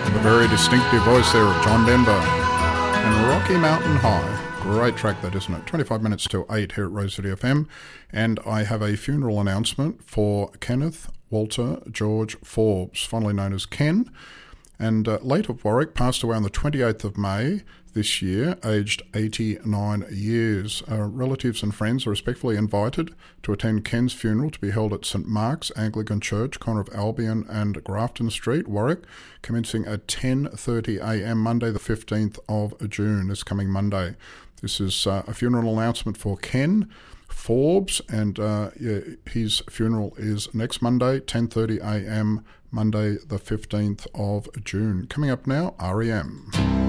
The very distinctive voice there of John Denver and Rocky Mountain High. Great track that, isn't it? 25 minutes till 8 here at Rose City FM. And I have a funeral announcement for Kenneth Walter George Forbes, fondly known as Ken. And late of Warwick, passed away on the 28th of May this year, aged 89 years. Relatives and friends are respectfully invited to attend Ken's funeral to be held at St Mark's Anglican Church, corner of Albion and Grafton Street, Warwick, commencing at 10:30am Monday the 15th of June, this coming Monday. This is a funeral announcement for Ken Forbes, and his funeral is next Monday, 10:30am, Monday the 15th of June. Coming up now, R.E.M.